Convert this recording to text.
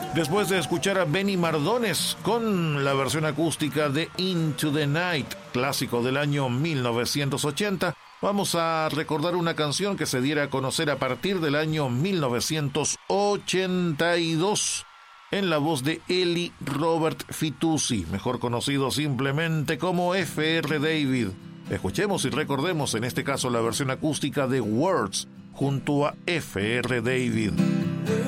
Después de escuchar a Benny Mardones con la versión acústica de Into the Night, clásico del año 1980, vamos a recordar una canción que se diera a conocer a partir del año 1982 en la voz de Eli Robert Fitoussi, mejor conocido simplemente como F.R. David. Escuchemos y recordemos en este caso la versión acústica de Words junto a F.R. David.